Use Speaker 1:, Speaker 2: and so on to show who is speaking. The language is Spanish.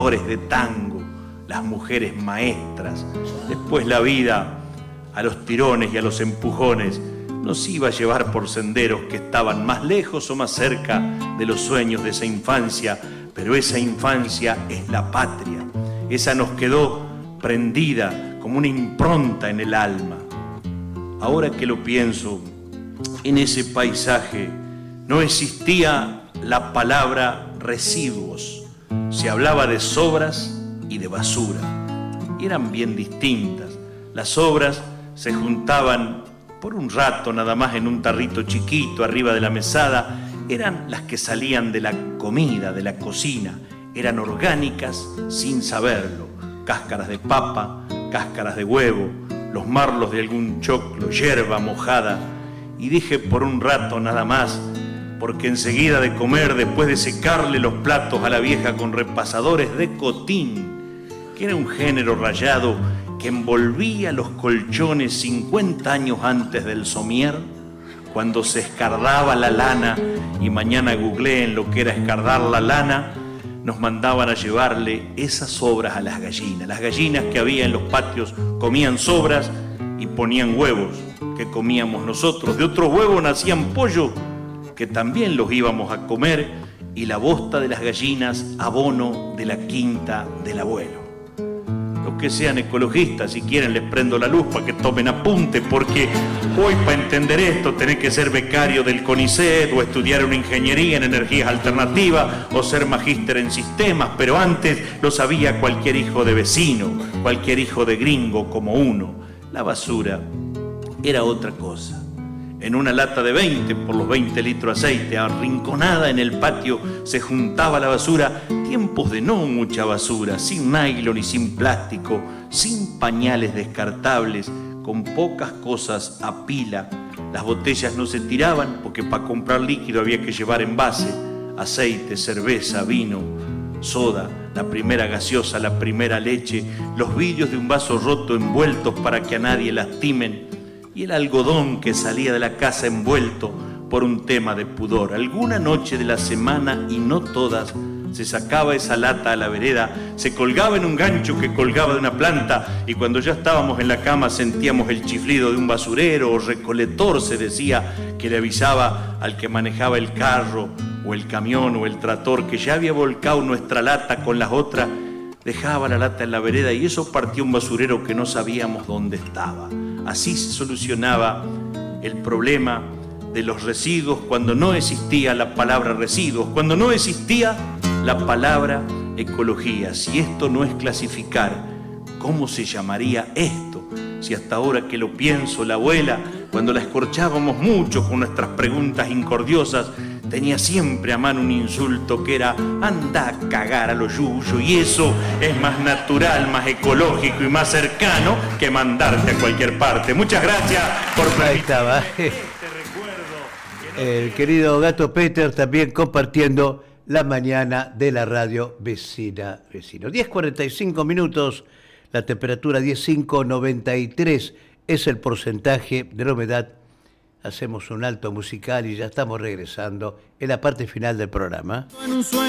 Speaker 1: de tango, las mujeres maestras. Después la vida, a los tirones y a los empujones, nos iba a llevar por senderos que estaban más lejos o más cerca de los sueños de esa infancia, pero esa infancia es la patria. Esa nos quedó prendida como una impronta en el alma. Ahora que lo pienso, en ese paisaje no existía la palabra residuos. Se hablaba de sobras y de basura. Y eran bien distintas. Las sobras se juntaban por un rato nada más en un tarrito chiquito arriba de la mesada. Eran las que salían de la comida, de la cocina. Eran orgánicas sin saberlo. Cáscaras de papa, cáscaras de huevo, los marlos de algún choclo, hierba mojada. Y dije por un rato nada más, porque enseguida de comer, después de secarle los platos a la vieja con repasadores de cotín, que era un género rayado que envolvía los colchones 50 años antes del somier, cuando se escardaba la lana, y mañana googleé lo que era escardar la lana, nos mandaban a llevarle esas sobras a las gallinas que había en los patios comían sobras y ponían huevos que comíamos nosotros, de otros huevos nacían pollos que también los íbamos a comer, y la bosta de las gallinas abono de la quinta del abuelo. Los que sean ecologistas, si quieren les prendo la luz para que tomen apunte, porque hoy para entender esto tenés que ser becario del CONICET o estudiar una ingeniería en energías alternativas o ser magíster en sistemas, pero antes lo sabía cualquier hijo de vecino, cualquier hijo de gringo como uno. La basura era otra cosa. En una lata de 20 por los 20 litros de aceite, arrinconada en el patio, se juntaba la basura. Tiempos de no mucha basura, sin nylon y sin plástico, sin pañales descartables, con pocas cosas a pila. Las botellas no se tiraban porque para comprar líquido había que llevar envase, aceite, cerveza, vino, soda, la primera gaseosa, la primera leche, los vidrios de un vaso roto envueltos para que a nadie lastimen, y el algodón que salía de la casa envuelto por un tema de pudor. Alguna noche de la semana, y no todas, se sacaba esa lata a la vereda, se colgaba en un gancho que colgaba de una planta, y cuando ya estábamos en la cama sentíamos el chiflido de un basurero o recolector, se decía, que le avisaba al que manejaba el carro o el camión o el tractor que ya había volcado nuestra lata con las otras. Dejaba la lata en la vereda y eso partía un basurero que no sabíamos dónde estaba. Así se solucionaba el problema de los residuos cuando no existía la palabra residuos, cuando no existía la palabra ecología. Si esto no es clasificar, ¿cómo se llamaría esto? Si hasta ahora que lo pienso, la abuela, cuando la escorchábamos mucho con nuestras preguntas incordiosas, tenía siempre a mano un insulto que era anda a cagar a lo yuyo, y eso es más natural, más ecológico y más cercano que mandarte a cualquier parte. Muchas gracias por
Speaker 2: ahí estaba. El querido Gato Peter también compartiendo la mañana de la radio Vecina Vecino. 10:45 minutos, la temperatura 10,593 es el porcentaje de la humedad. Hacemos un alto musical y ya estamos regresando en la parte final del programa.